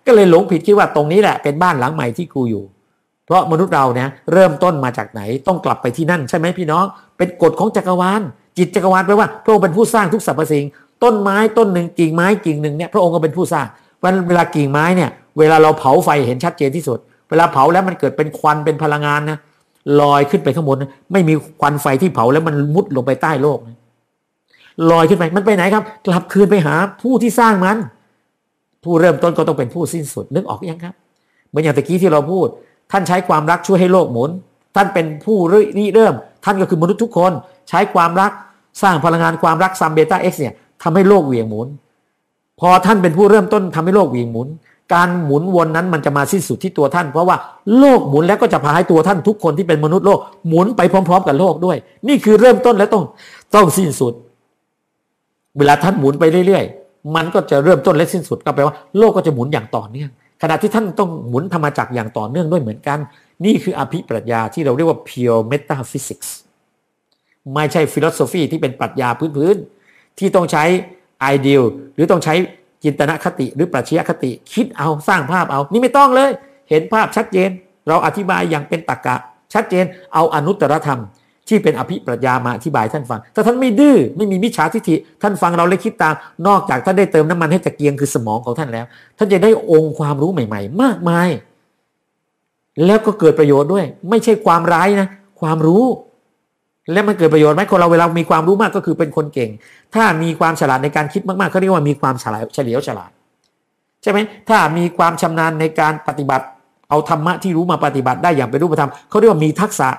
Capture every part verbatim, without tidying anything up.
ก็เลยหลงผิดคิดว่าตรงนี้แหละเป็นบ้านหลังใหม่ที่กูอยู่เพราะมนุษย์เราเนี่ยเริ่มต้นมาจากไหนต้องกลับไปที่นั่นใช่ไหมพี่น้องเป็นกฎของจักรวาลจิตจักรวาลแปลว่าพระองค์เป็นผู้สร้างทุกสรรพสิ่งต้นไม้ต้นหนึ่งกิ่งไม้กิ่งหนึ่งเนี่ยพระองค์ก็เป็นผู้สร้างเวลากิ่งไม้เนี่ยเวลาเราเผาไฟเห็นชัดเจนที่สุดเวลาเผาแล้วมันเกิดเป็นควันเป็นพลังงานนะลอยขึ้นไปข้างบนนะไม่มีควันไฟที่เผาแล้วมันมุดลงไปใต้โลกนะลอยขึ้นไปมันไปไหนครับกลับคืนไปหาผู้ที่สร้างมันผู้เริ่มต้นก็ต้องเป็นผู้สิ้นสุดนึกออกยังครับเหมือนอย่างตะกี้ที่เราพูดท่านใช้ความรักช่วยให้โลกหมุนท่านเป็นผู้ริเริ่มท่านก็คือมนุษย์ทุกคนใช้ความรักสร้างพลังงานความรักซัมเบต้าเอ็กซ์เนี่ยทำให้โลกเหวี่ยงหมุนพอท่านเป็นผู้เริ่มต้นทำให้โลกเหวี่ยงหมุนการหมุนวนนั้นมันจะมาสิ้นสุดที่ตัวท่านเพราะว่าโลกหมุนแล้วก็จะพาให้ตัวท่านทุกคนที่เป็นมนุษย์โลกหมุนไปพร้อมๆกับโลกด้วยนี่คือเริ่มต้นและต้องต้องสิ้นสุดเวลาท่านหมุนไปเรื่อยๆมันก็จะเริ่มต้นและสิ้นสุดก็แปลว่าโลกก็จะหมุนอย่างต่อเนื่องขณะที่ท่านต้องหมุนธรรมจักรอย่างต่อเนื่องด้วยเหมือนกันนี่คืออภิปรัชญาที่เราเรียกว่า pure metaphysics ไม่ใช่ philosophy ที่เป็นปรัชญาพื้นๆที่ต้องใช้ ideal หรือต้องใช้จินตนคติหรือปรัชญาคติคิดเอาสร้างภาพเอานี่ไม่ต้องเลยเห็นภาพชัดเจนเราอธิบายอย่างเป็นตรรกะชัดเจนเอาอนุตตรธรรมที่เป็นอภิปรัชญามาอธิบายท่านฟังถ้าท่านไม่ดื้อไม่มีมิจฉาทิฏฐิท่านฟังเราเลยคิดตามนอกจากท่านได้เติมน้ำมันให้ตะเกียงคือสมองของท่านแล้วท่านจะได้องค์ความรู้ใหม่ๆมากมายแล้วก็เกิดประโยชน์ด้วยไม่ใช่ความร้ายนะความรู้และมันเกิดประโยชน์ไหมคนเราเวลามีความรู้มากก็คือเป็นคนเก่งถ้ามีความฉลาดในการคิดมากๆเขาเรียกว่ามีความฉลาดเฉลียวฉลาดใช่ไหมถ้ามีความชำนาญในการปฏิบัติเอาธรรมะที่รู้มาปฏิบัติได้อย่างเป็นรูปธรรมเขาเรียกว่ามีทักษะ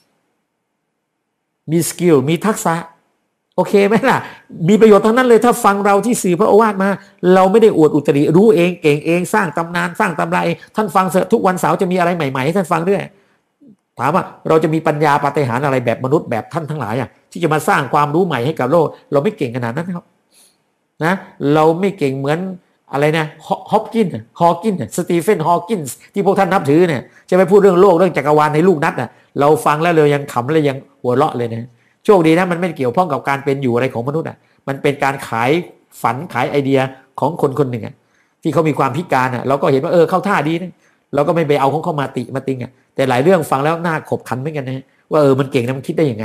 มีสกิลมีทักษะโอเคไหมล่ะมีประโยชน์ทั้งนั้นเลยถ้าฟังเราที่สื่อพระโอวาทมาเราไม่ได้อวดอุตริรู้เองเก่งเองสร้างตำนานสร้างตำราเองท่านฟังเถอะทุกวันเสาร์จะมีอะไรใหม่ๆให้ท่านฟังด้วยถามว่าเราจะมีปัญญาปาฏิหาริย์อะไรแบบมนุษย์แบบท่านทั้งหลายอ่ะที่จะมาสร้างความรู้ใหม่ให้กับโลกเราไม่เก่งขนาดนั้นครับนะเราไม่เก่งเหมือนอะไรนะฮอปกินฮอกินสตีเฟนฮอกินที่พวกท่านนับถือเนี่ยจะไปพูดเรื่องโลกเรื่องจักรวาลในลูกนัดน่ะเราฟังแล้วเลยยังขำเลยยังหัวเราะเลยนะโชคดีนะมันไม่เกี่ยวข้องกับการเป็นอยู่อะไรของมนุษย์อ่ะมันเป็นการขายฝันขายไอเดียของคนคนหนึ่งอ่ะที่เขามีความพิการอ่ะเราก็เห็นว่าเออเข้าท่าดีนะเราก็ไม่ไปเอาของเขามาติมาติงอ่ะแต่หลายเรื่องฟังแล้วน่าขบขันเหมือนกันนะว่าเออมันเก่งนะมันคิดได้ยังไง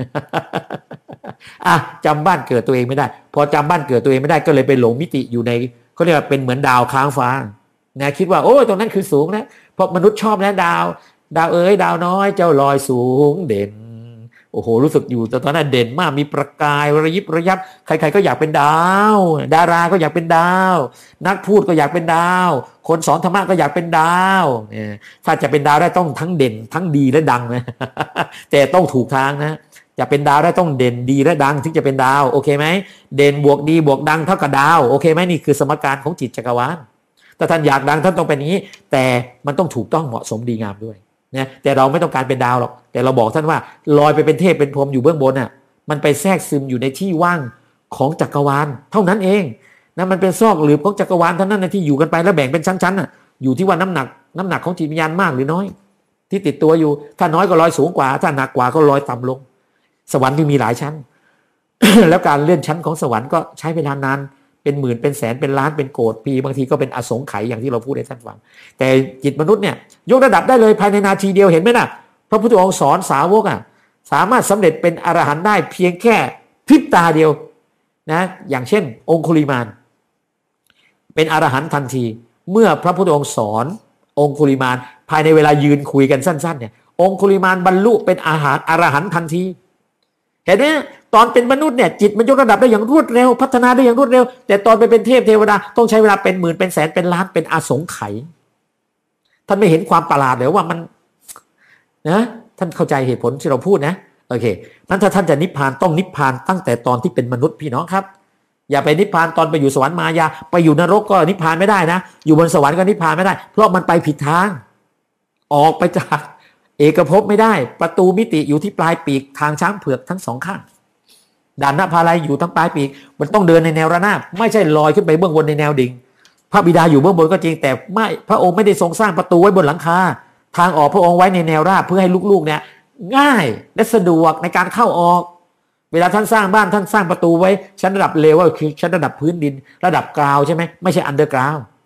อ่ะจำบ้านเกิดตัวเองไม่ได้พอจำบ้านเกิดตัวเองไม่ได้ก็เลยไปหลงมิติอยู่ในเขาเรียกว่าเป็นเหมือนดาวค้างฟ้านะคิดว่าโอ้ยตรงนั้นคือสูงนะเพราะมนุษย์ชอบนะดาวดาวเอ๋ยดาวน้อยเจ้าลอยสูงเด่นโอ้โหรู้สึกอยู่ตอนนั้นเด่นมากมีประกายระยิบระยับใครๆก็อยากเป็นดาวดาราก็อยากเป็นดาวนักพูดก็อยากเป็นดาวคนสอนธรรมะก็อยากเป็นดาวเนี่ยถ้าจะเป็นดาวได้ต้องทั้งเด่นทั้งดีและดังนะแต่ต้องถูกทางนะจะเป็นดาวได้ต้องเด่นดีและดังถึงจะเป็นดาวโอเคไหมเด่นบวกดีบวกดังเท่ากับดาวโอเคไหมนี่คือสมการของจิตจักรวาลถ้าท่านอยากดังท่านต้องเป็นอย่างนี้แต่มันต้องถูกต้องเหมาะสมดีงามด้วยนะแต่เราไม่ต้องการเป็นดาวหรอกแต่เราบอกท่านว่าลอยไปเป็นเทพเป็นพรหมอยู่เบื้องบนน่ะมันไปแทรกซึมอยู่ในที่ว่างของจักรวาลเท่านั้นเองนะมันเป็นซอกหลืบของจักรวาลเท่านั้นนะที่อยู่กันไปแล้วแบ่งเป็นชั้นๆน่ะอยู่ที่ว่าน้ำหนักน้ำหนักของจิตวิญญาณมากหรือน้อยที่ติดตัวอยู่ถ้าน้อยก็ลอยสูงกว่าถ้าหนักกว่าก็ลอยต่ำลงสวรรค์ที่มีหลายชั้น แล้วการเลื่อนชั้นของสวรรค์ก็ใช้เวลานานเป็นหมื่นเป็นแสนเป็นล้านเป็นโกรธปีบางทีก็เป็นอสงไขยอย่างที่เราพูดให้ท่านฟังแต่จิตมนุษย์เนี่ยยกระดับได้เลยภายในนาทีเดียวเห็นไหมนะพระพุทธองค์สอนสาวกอ่ะสามารถสำเร็จเป็นอรหันต์ได้เพียงแค่พริบตาเดียวนะอย่างเช่นองคุลิมานเป็นอรหันต์ทันทีเมื่อพระพุทธองค์สอนองคุลิมานภายในเวลายืนคุยกันสั้นๆเนี่ยองคุลิมานบรรลุเป็นอาหารอรหันต์ทันทีเห็นไหมตอนเป็นมนุษย์เนี่ยจิตมันยกระดับได้อย่างรวดเร็วพัฒนาได้อย่างรวดเร็วแต่ตอนไปเป็นเทพเทวดาต้องใช้เวลาเป็นหมื่นเป็นแสนเป็นล้านเป็นอสงไขยท่านไม่เห็นความประหลาดหรือว่ามันนะท่านเข้าใจเหตุผลที่เราพูดนะโอเคนั้นถ้าท่านจะนิพพานต้องนิพพานตั้งแต่ตอนที่เป็นมนุษย์พี่น้องครับอย่าไปนิพพานตอนไปอยู่สวรรค์มายาไปอยู่นรกก็นิพพานไม่ได้นะอยู่บนสวรรค์ก็นิพพานไม่ได้เพราะมันไปผิดทางออกไปจากเอกภพไม่ได้ประตูมิติอยู่ที่ปลายปีกทางช้างเผือกทั้งสองข้างด่านนภาลัยอยู่ทั้งปลายปีกมันต้องเดินในแนวระนาบไม่ใช่ลอยขึ้นไปเบื้องบนในแนวดิ่งพระบิดาอยู่เบื้องบนก็จริงแต่ไม่พระองค์ไม่ได้ทรงสร้างประตูไว้บนหลังคาทางออกพระองค์ไว้ในแนวราบเพื่อให้ลูกๆเนี่ยง่ายและสะดวกในการเข้าออกเวลาท่านสร้างบ้านท่านสร้างประตูไว้ชั้นระดับเลเวลคือชั้นระดับพื้นดินระดับกราวใช่ไหมไม่ใช่อันเดอร์กราว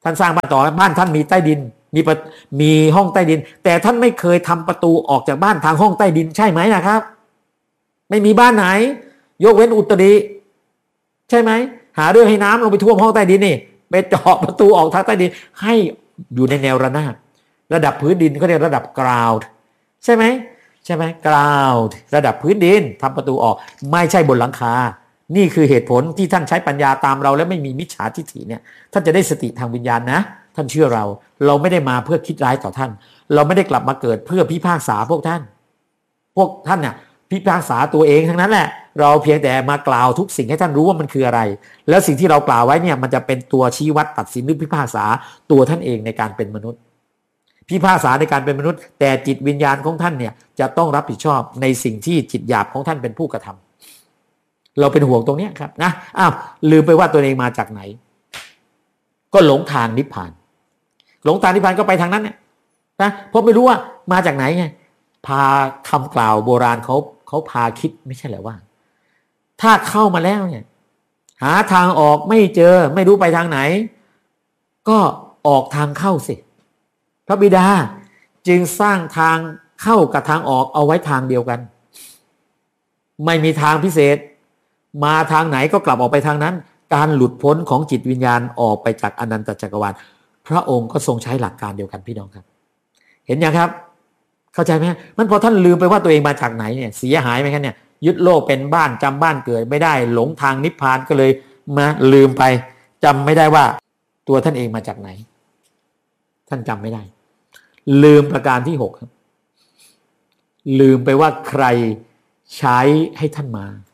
ท่านสร้างบ้านต่อบ้านท่านมีใต้ดินมีมีห้องใต้ดินแต่ท่านไม่เคยทำประตูออกจากบ้านทางห้องใต้ดินใช่ไหมนะครับไม่มีบ้านไหนยกเว้นอุตริใช่ไหมหาเรื่องให้น้ำลงไปท่วมห้องใต้ดินนี่ไปเจาะประตูออกทางใต้ดินให้อยู่ในแนวระนาบระดับพื้นดินเขาเรียกระดับ ground ใช่ไหมใช่ไหม ground ระดับพื้นดินทำประตูออกไม่ใช่บนหลังคานี่คือเหตุผลที่ท่านใช้ปัญญาตามเราและไม่มีมิจฉาทิฏฐิเนี่ยท่านจะได้สติทางวิญญาณนะท่านเชื่อเราเราไม่ได้มาเพื่อคิดร้ายต่อท่านเราไม่ได้กลับมาเกิดเพื่อพิพากษาพวกท่านพวกท่านเนี่ยพิพากษาตัวเองทั้งนั้นแหละเราเพียงแต่มากล่าวทุกสิ่งให้ท่านรู้ว่ามันคืออะไรแล้วสิ่งที่เรากล่าวไว้เนี่ยมันจะเป็นตัวชี้วัดตัดสินหรือพิพากษาตัวท่านเองในการเป็นมนุษย์พิพากษาในการเป็นมนุษย์แต่จิตวิญญาณของท่านเนี่ยจะต้องรับผิดชอบในสิ่งที่จิตหยาบของท่านเป็นผู้กระทำเราเป็นห่วงตรงนี้ครับนะอ้าวลืมไปว่าตัวเองมาจากไหนก็หลงทางนิพพานหลงทางนิพพานก็ไปทางนั้นเนี่ยนะเพราะไม่รู้ว่ามาจากไหนไงพาคำกล่าวโบราณเขาเขาพาคิดไม่ใช่เหรอว่าถ้าเข้ามาแล้วเนี่ยหาทางออกไม่เจอไม่รู้ไปทางไหนก็ออกทางเข้าสิพระบิดาจึงสร้างทางเข้ากับทางออกเอาไว้ทางเดียวกันไม่มีทางพิเศษมาทางไหนก็กลับออกไปทางนั้นการหลุดพ้นของจิตวิญญาณออกไปจากอนันตจักรวาลพระองค์ก็ทรงใช้หลักการเดียวกันพี่น้องครับเห็นยังครับเข้าใจไหมมันพอท่านลืมไปว่าตัวเองมาจากไหนเนี่ยเสียหายไหมครับเนี่ยยึดโลกเป็นบ้านจำบ้านเกิดไม่ได้หลงทางนิพพานก็เลยมาลืมไปจำไม่ได้ว่าตัวท่านเองมาจากไหนท่านจำไม่ได้ลืมประการที่หกครับลืมไปว่าใครใช้ให้ท่านมา